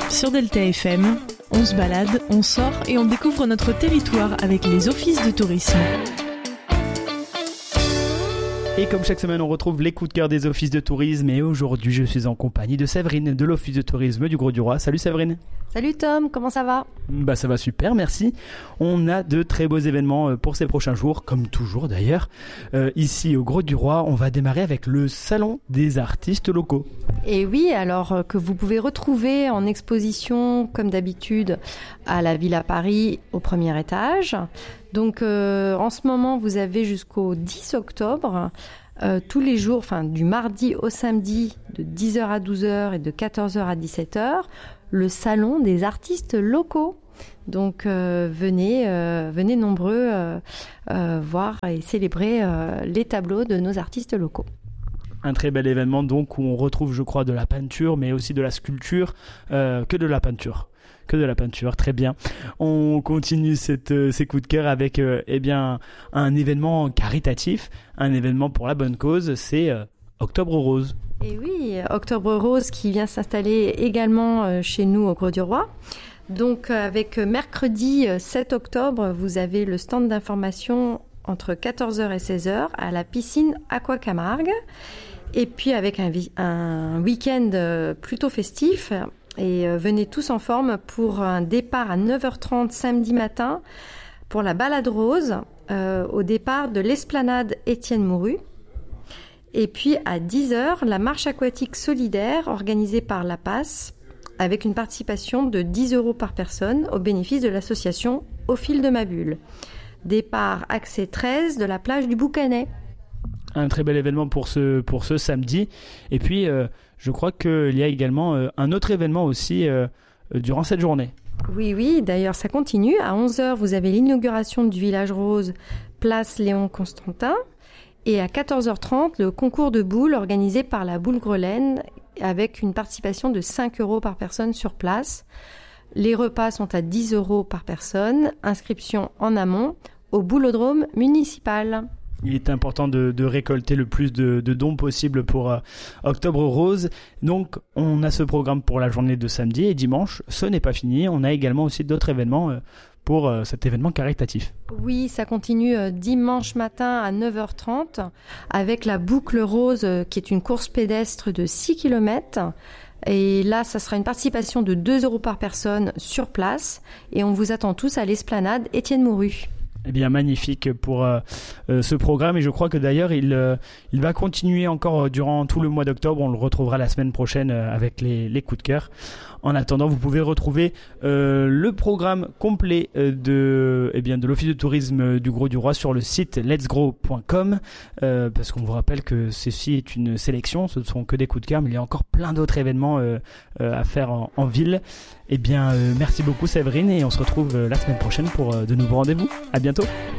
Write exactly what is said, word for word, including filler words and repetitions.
Sur Delta F M, on se balade, on sort et on découvre notre territoire avec les offices de tourisme. Et comme chaque semaine, on retrouve les coups de cœur des offices de tourisme. Et aujourd'hui, je suis en compagnie de Séverine de l'office de tourisme du Grau-du-Roi. Salut Séverine. Salut Tom, comment ça va ? Bah ça va super, merci. On a de très beaux événements pour ces prochains jours, comme toujours d'ailleurs. Euh, ici au Grau-du-Roi, on va démarrer avec le Salon des artistes locaux. Et oui, alors que vous pouvez retrouver en exposition, comme d'habitude, à la Villa Paris, au premier étage. Donc euh, en ce moment, vous avez jusqu'au dix octobre, euh, tous les jours, enfin du mardi au samedi, de dix heures à douze heures et de quatorze heures à dix-sept heures, le Salon des artistes locaux. Donc euh, venez, euh, venez nombreux euh, euh, voir et célébrer euh, les tableaux de nos artistes locaux. Un très bel événement donc où on retrouve, je crois, de la peinture, mais aussi de la sculpture, euh, que de la peinture. Que de la peinture, très bien. On continue cette, euh, ces coups de cœur avec euh, eh bien, un événement caritatif, un événement pour la bonne cause, c'est euh, Octobre Rose. Et oui, Octobre Rose qui vient s'installer également euh, chez nous au Grau-du-Roi. Donc avec euh, mercredi euh, sept octobre, vous avez le stand d'information entre quatorze heures et seize heures à la piscine Aqua Camargue. Et puis avec un, vi- un week-end euh, plutôt festif. Et euh, venez tous en forme pour un départ à neuf heures trente samedi matin pour la balade rose euh, au départ de l'esplanade Étienne Mouru. Et puis à dix heures, la marche aquatique solidaire organisée par La Passe avec une participation de dix euros par personne au bénéfice de l'association Au fil de ma bulle. Départ accès treize de la plage du Boucanet. Un très bel événement pour ce, pour ce samedi. Et puis, euh, je crois qu'il y a également euh, un autre événement aussi euh, durant cette journée. Oui, oui, d'ailleurs ça continue. À onze heures, vous avez l'inauguration du Village Rose, place Léon Constantin. Et à quatorze heures trente, le concours de boules organisé par la Boule Grelaine avec une participation de cinq euros par personne sur place. Les repas sont à dix euros par personne. Inscription en amont au boulodrome municipal. Il est important de, de récolter le plus de, de dons possible pour euh, Octobre Rose. Donc, on a ce programme pour la journée de samedi et dimanche. Ce n'est pas fini. On a également aussi d'autres événements euh, pour euh, cet événement caritatif. Oui, ça continue euh, dimanche matin à neuf heures trente avec la boucle rose euh, qui est une course pédestre de six kilomètres. Et là, ça sera une participation de deux euros par personne sur place. Et on vous attend tous à l'esplanade Étienne Mouru. Eh bien, magnifique pour euh, euh, ce programme. Et je crois que d'ailleurs, il, euh, il va continuer encore durant tout le mois d'octobre. On le retrouvera la semaine prochaine euh, avec les, les coups de cœur. En attendant, vous pouvez retrouver euh, le programme complet euh, de, eh bien, de l'Office de tourisme du Grau-du-Roi sur le site lets grow point com euh, parce qu'on vous rappelle que ceci est une sélection. Ce ne sont que des coups de cœur, mais il y a encore plein d'autres événements euh, euh, à faire en, en ville. Eh bien, euh, merci beaucoup Séverine et on se retrouve euh, la semaine prochaine pour euh, de nouveaux rendez-vous. À bientôt.